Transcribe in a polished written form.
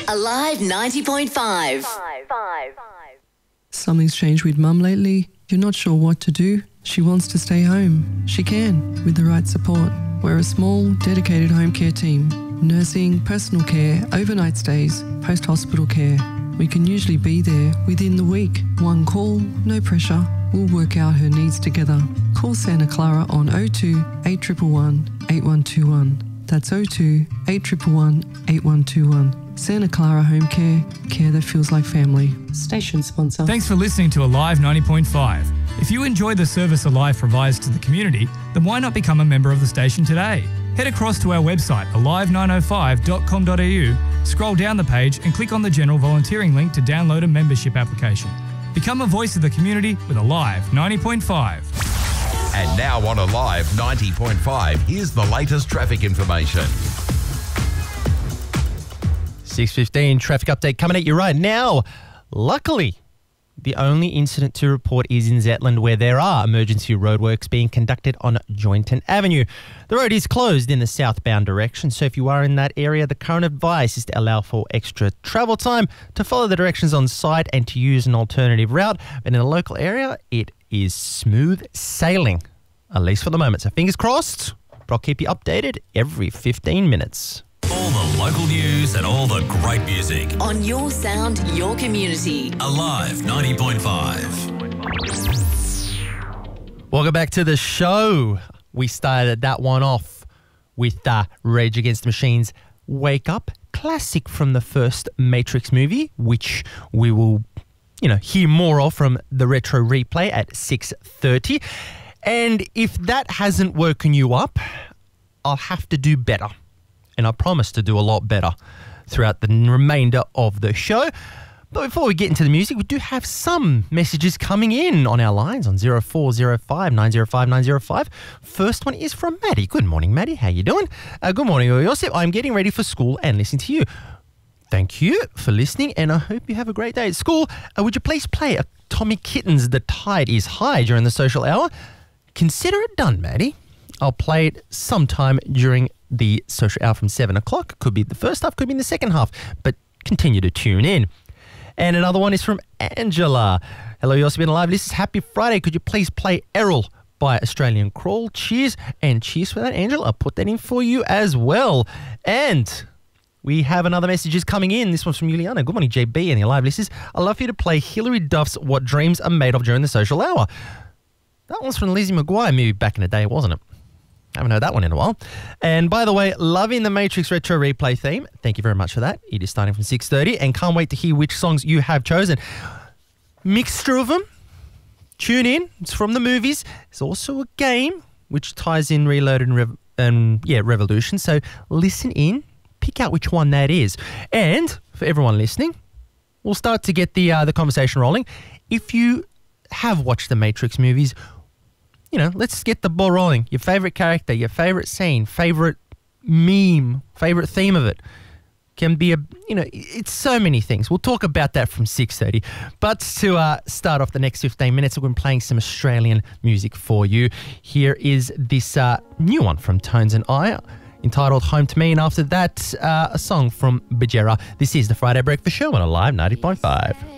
Alive 90.5. Something's changed with Mum lately. You're not sure what to do. She wants to stay home. She can, with the right support. We're a small, dedicated home care team. Nursing, personal care, overnight stays, post-hospital care. We can usually be there within the week. One call, no pressure. We'll work out her needs together. Call Santa Clara on 02 8111 8121. That's 02 8111 8121. Santa Clara Home Care, care that feels like family. Station sponsor. Thanks for listening to Alive 90.5. If you enjoy the service Alive provides to the community, then why not become a member of the station today? Head across to our website, alive905.com.au, scroll down the page and click on the general volunteering link to download a membership application. Become a voice of the community with Alive 90.5. And now on Alive 90.5, here's the latest traffic information. 6:15 traffic update coming at you right now. Luckily, the only incident to report is in Zetland, where there are emergency roadworks being conducted on Joynton Avenue. The road is closed in the southbound direction, so if you are in that area, the current advice is to allow for extra travel time, to follow the directions on site and to use an alternative route. But in the local area, it is smooth sailing, at least for the moment. So fingers crossed. I'll keep you updated every 15 minutes. All the local news and all the great music. On your sound, your community. Alive 90.5. Welcome back to the show. We started that one off with Rage Against the Machine's Wake Up, classic from the first Matrix movie, which we will, hear more of from the retro replay at 6:30. And if that hasn't woken you up, I'll have to do better. And I promise to do a lot better throughout the remainder of the show. But before we get into the music, we do have some messages coming in on our lines on 0405 905 905. First one is from Maddie. Good morning, Maddie. How you doing? Good morning, Joseph. I'm getting ready for school and listening to you. Thank you for listening, and I hope you have a great day at school. Would you please play Tommy Kitten's The Tide is High during the social hour? Consider it done, Maddie. I'll play it sometime during the social hour from 7 o'clock. Could be the first half, could be in the second half, but continue to tune in. And another one is from Angela. Hello, you're also been alive. This is Happy Friday. Could you please play Errol by Australian Crawl? Cheers. And cheers for that, Angela. I'll put that in for you as well. And we have another message coming in. This one's from Juliana. Good morning, JB and the Alive listeners. I'd love for you to play Hilary Duff's What Dreams Are Made Of during the social hour. That one's from Lizzie McGuire, maybe back in the day, wasn't it? I haven't heard that one in a while. And by the way, loving the Matrix Retro Replay theme. Thank you very much for that. It is starting from 6:30 and can't wait to hear which songs you have chosen. Mixture of them. Tune in. It's from the movies. It's also a game which ties in Reloaded and Revolution. So listen in. Pick out which one that is. And for everyone listening, we'll start to get the conversation rolling. If you have watched the Matrix movies, let's get the ball rolling. Your favourite character, your favourite scene, favourite meme, favourite theme of it. Can be it's so many things. We'll talk about that from 6:30. But to start off the next 15 minutes, we're playing some Australian music for you. Here is this new one from Tones and I, entitled Home to Me. And after that, a song from Bajera. This is the Friday Breakfast Show on Alive 90.5.